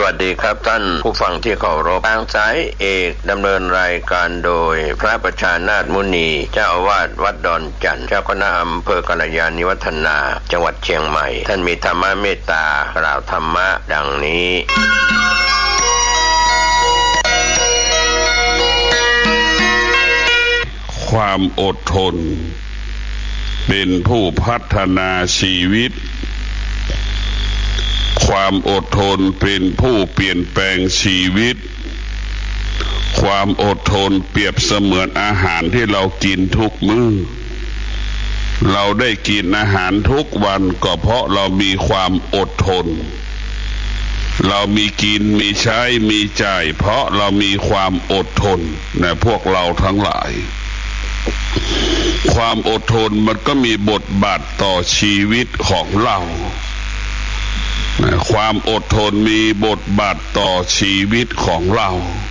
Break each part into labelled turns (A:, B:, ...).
A: วัสดีครับท่านผู้ฟังที่เคารพทางสายเอกดำเนินรายการโดยพระประชานาถมุนีเจ้าอาวาสวัดดอนจันทร์เจ้าคณะอำเภอกัลยาณิวัฒนาจังหวัดเชียงใหม่ท่านมีธรรมเมตตากล่าวธรรมะดังนี้
B: ความอดทนเป็นผู้พัฒนาชีวิตความอดทนเป็นผู้เปลี่ยนแปลงชีวิตความอดทนเปรียบเสมือนอาหารที่เรากินทุกมื้อเราได้กินอาหารทุกวันก็เพราะเรามีความอดทนเรามีกินมีใช้มีจ่ายเพราะเรามีความอดทนนะพวกเราทั้งหลายความอดทนมันก็มีบทบาทต่อชีวิตของเราความอดทนมีบทบาทต่อชีวิตของเรา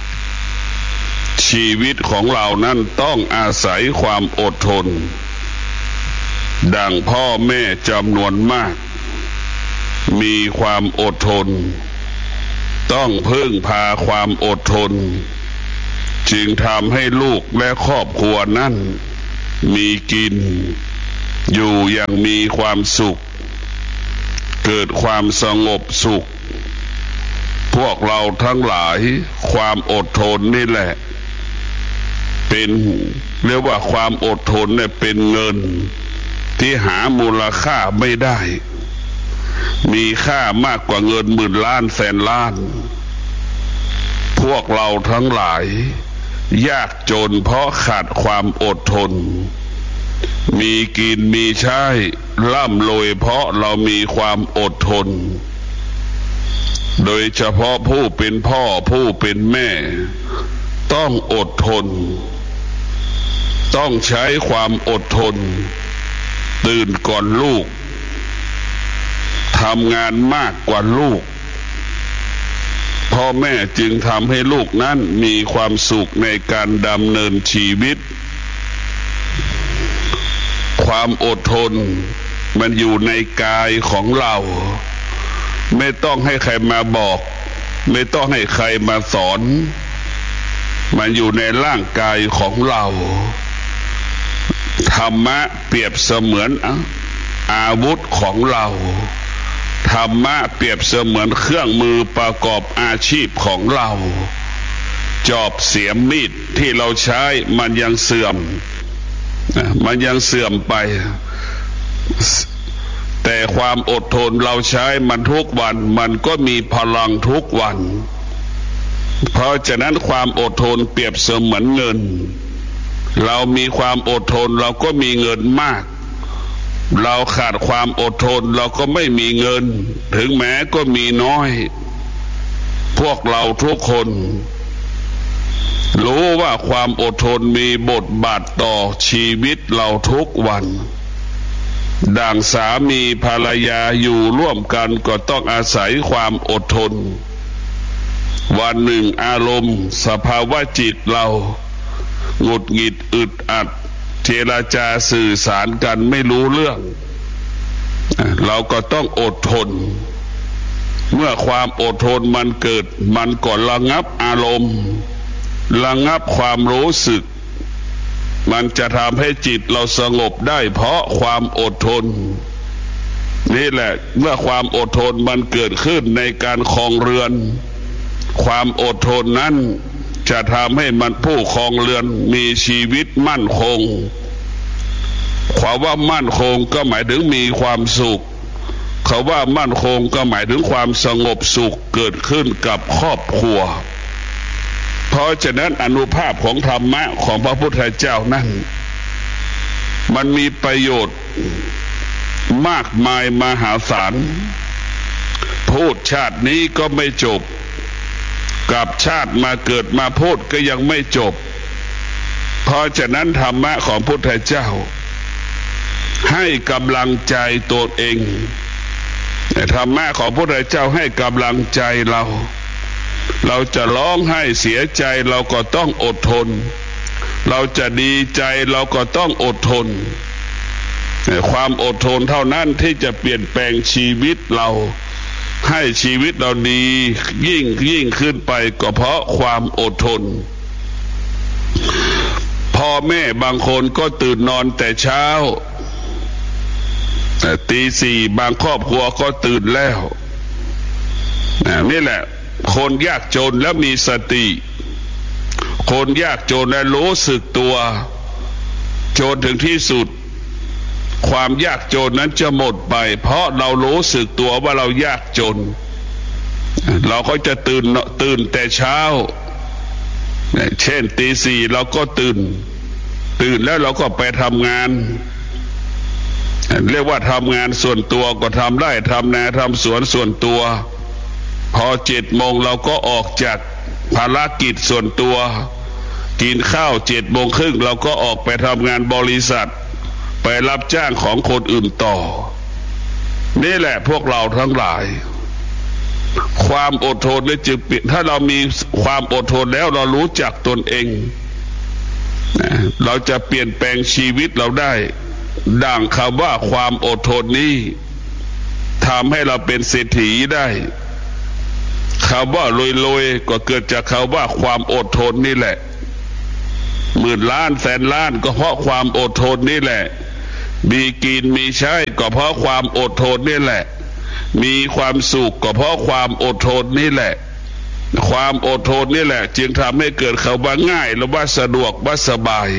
B: ชีวิตของเรานั้นต้องอาศัยความอดทนดังพ่อแม่จำนวนมากมีความอดทนต้องพึ่งพาความอดทนจึงทำให้ลูกและครอบครัวนั้นมีกินอยู่อย่างมีความสุขเกิดความสงบสุขพวกเราทั้งหลายความอดทนนี่แหละเป็นเรียกว่าความอดทนเนี่ยเป็นเงินที่หามูลค่าไม่ได้มีค่ามากกว่าเงินหมื่นล้านแสนล้านพวกเราทั้งหลายยากจนเพราะขาดความอดทนมีกินมีใช้ร่ำรวยเพราะเรามีความอดทนโดยเฉพาะผู้เป็นพ่อผู้เป็นแม่ต้องอดทนต้องใช้ความอดทนตื่นก่อนลูกทำงานมากกว่าลูกพ่อแม่จึงทำให้ลูกนั้นมีความสุขในการดำเนินชีวิตความอดทนมันอยู่ในกายของเราไม่ต้องให้ใครมาบอกไม่ต้องให้ใครมาสอนมันอยู่ในร่างกายของเราธรรมะเปรียบเสมือนอาวุธของเราธรรมะเปรียบเสมือนเครื่องมือประกอบอาชีพของเราจอบเสียมมีดที่เราใช้มันยังเสื่อมไปแต่ความอดทนเราใช้มันทุกวันมันก็มีพลังทุกวันเพราะฉะนั้นความอดทนเปรียบเสมือนเงินเรามีความอดทนเราก็มีเงินมากเราขาดความอดทนเราก็ไม่มีเงินถึงแม้ก็มีน้อยพวกเราทุกคนรู้ว่าความอดทนมีบทบาทต่อชีวิตเราทุกวันดังสามีภรรยาอยู่ร่วมกันก็ต้องอาศัยความอดทนวันหนึ่งอารมณ์สภาวะจิตเราหงุดหงิดอึดอัดเจรจาสื่อสารกันไม่รู้เรื่องเราก็ต้องอดทนเมื่อความอดทนมันเกิดมันก็ระงับอารมณ์ระงับความรู้สึกมันจะทำให้จิตเราสงบได้เพราะความอดทนนี่แหละเมื่อความอดทนมันเกิดขึ้นในการครองเรือนความอดทนนั้นจะทำให้มันผู้ครองเรือนมีชีวิตมั่นคงความว่ามั่นคงก็หมายถึงมีความสุขเขาว่ามั่นคงก็หมายถึงความสงบสุขเกิดขึ้นกับครอบครัวเพราะฉะนั้นอานุภาพของธรรมะของพระพุทธเจ้านั้นมันมีประโยชน์มากมายมหาศาลพูดชาตินี้ก็ไม่จบกับชาติมาเกิดมาพูดก็ยังไม่จบเพราะฉะนั้นธรรมะของพุทธเจ้าให้กำลังใจตัวเองธรรมะของพุทธเจ้าให้กำลังใจเราจะร้องไห้เสียใจเราก็ต้องอดทนเราจะดีใจเราก็ต้องอดทนความอดทนเท่านั้นที่จะเปลี่ยนแปลงชีวิตเราให้ชีวิตเราดียิ่งขึ้นไปก็เพราะความอดทนพ่อแม่บางคนก็ตื่นนอนแต่เช้าตี 4บางครอบครัวก็ตื่นแล้วนี่แหละคนยากจนแล้วมีสติคนยากจนและรู้สึกตัวจนถึงที่สุดความยากจนนั้นจะหมดไปเพราะเรารู้สึกตัวว่าเรายากจนเราก็จะตื่นแต่เช้าเช่นตี 4เราก็ตื่นแล้วเราก็ไปทำงานเรียกว่าทำงานส่วนตัวก็ทำไร่ทำนาทำสวนส่วนตัวพอ7 โมงเราก็ออกจากภารกิจส่วนตัวกินข้าว7 โมงครึ่งเราก็ออกไปทำงานบริษัทไปรับจ้างของคนอื่นต่อนี่แหละพวกเราทั้งหลายความอดทนและจึงเปลี่ยนถ้าเรามีความอดทนแล้วเรารู้จักตนเองเราจะเปลี่ยนแปลงชีวิตเราได้ดังคำว่าความอดทนนี้ทำให้เราเป็นเศรษฐีได้คำว่ารวยๆก็เกิดจากคำว่าความอดทนนี่แหละหมื่นล้านแสนล้านก็เพราะความอดทนนี่แหละมีกินมีใช้ก็เพราะความอดทนนี่แหละมีความสุขก็เพราะความอดทนนี่แหละความอดทนนี่แหละจึงทำให้เกิดคำว่าง่ายและว่าสะดวกว่าสบาย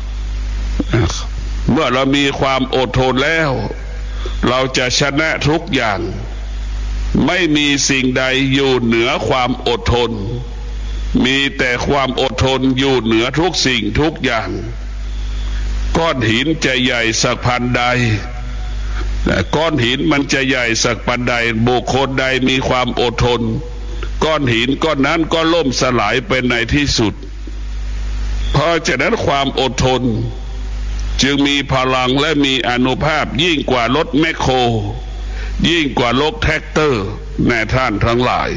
B: เมื่อเรามีความอดทนแล้วเราจะชนะทุกอย่างไม่มีสิ่งใดอยู่เหนือความอดทนมีแต่ความอดทนอยู่เหนือทุกสิ่งทุกอย่างก้อนหินจะใหญ่สักพันใดก้อนหินมันจะใหญ่สักปันใดบุคคลใดมีความอดทนก้อนหินก้อนนั้นก็ล่มสลายไปในที่สุดเพราะฉะนั้นความอดทนจึงมีพลังและมีอานุภาพยิ่งกว่ารถแมคโครยิ่งกว่ารถแท็กเตอร์แน่ท่านทั้งหลาย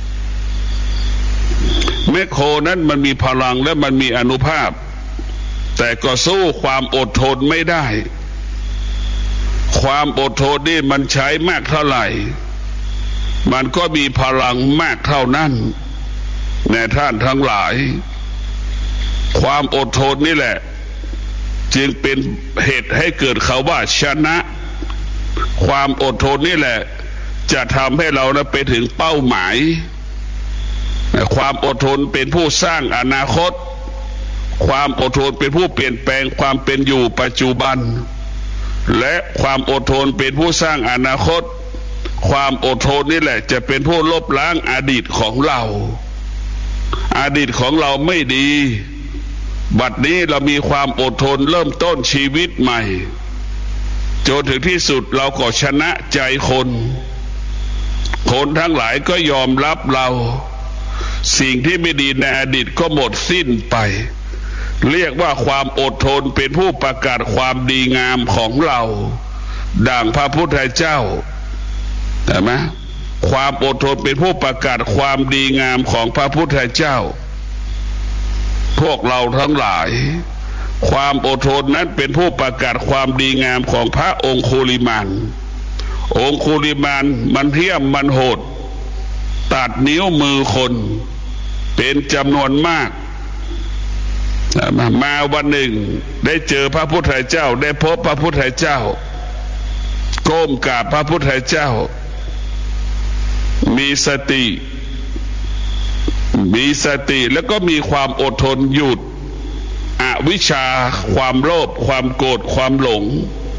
B: แมคโครนั้นมันมีพลังและมันมีอานุภาพแต่ก็สู้ความอดทนไม่ได้ความอดทนนี่มันใช้มากเท่าไหร่มันก็มีพลังมากเท่านั้นแน่ท่านทั้งหลายความอดทนนี่แหละจึงเป็นเหตุให้เกิดคำว่าชนะความอดทนนี่แหละจะทำให้เราไปถึงเป้าหมายความอดทนเป็นผู้สร้างอนาคตความอดทนเป็นผู้เปลี่ยนแปลงความเป็นอยู่ปัจจุบันและความอดทนเป็นผู้สร้างอนาคตความอดทนนี่แหละจะเป็นผู้ลบล้างอดีตของเราอดีตของเราไม่ดีบัดนี้เรามีความอดทนเริ่มต้นชีวิตใหม่จนถึงที่สุดเราก็ชนะใจคนทั้งหลายก็ยอมรับเราสิ่งที่ไม่ดีในอดีตก็หมดสิ้นไปเรียกว่าความอดทนเป็นผู้ประกาศความดีงามของเราดังพระพุทธเจ้าเห็นไหมความอดทนเป็นผู้ประกาศความดีงามของพระพุทธเจ้าพวกเราทั้งหลายความอดทนนั้นเป็นผู้ประกาศความดีงามของพระองคุลิมานมันเหี้ยมมันโหดตัดนิ้วมือคนเป็นจำนวนมากมาวันหนึ่งได้เจอพระพุทธเจ้าได้พบพระพุทธเจ้าก้มกราบพระพุทธเจ้ามีสติแล้วก็มีความอดทนหยุดอวิชชาความโลภความโกรธความหลง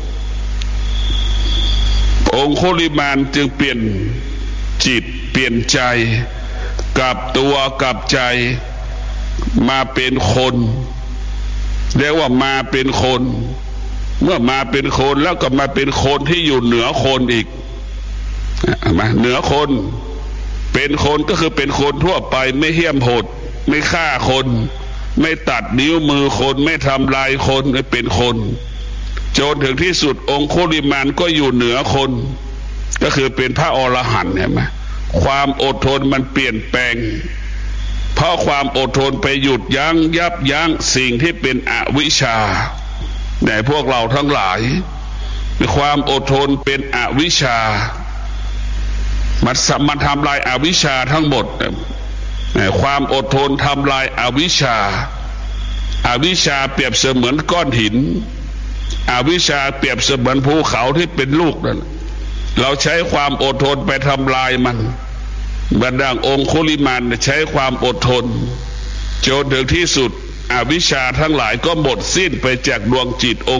B: องคุลิมานจึงเปลี่ยนจิตเปลี่ยนใจกลับตัวกลับใจมาเป็นคนเรียกว่ามาเป็นคนเมื่อมาเป็นคนแล้วก็มาเป็นคนที่อยู่เหนือคนอีกมาเหนือคนเป็นคนก็คือเป็นคนทั่วไปไม่เหี้ยมโหดไม่ฆ่าคนไม่ตัดนิ้วมือคนไม่ทำลายคนไม่เป็นคนจนถึงที่สุดองคุลิมานก็อยู่เหนือคนก็คือเป็นพระอรหันต์เห็นไหมความอดทนมันเปลี่ยนแปลงเพราะความอดทนไปหยุดยับยั้งสิ่งที่เป็นอวิชชาแต่พวกเราทั้งหลายความอดทนเป็นอวิชชามันทำลายอวิชชาทั้งหมดความอดทนทำลายอวิชชาอวิชชาเปรียบเสมือนก้อนหินอวิชชาเปรียบเสมือนภูเขาที่เป็นลูกนั่นเราใช้ความอดทนไปทำลายมันเหมือนดังองคุลิมานใช้ความอดทนจนถึงที่สุดอวิชชาทั้งหลายก็หมดสิ้นไปจากดวงจิต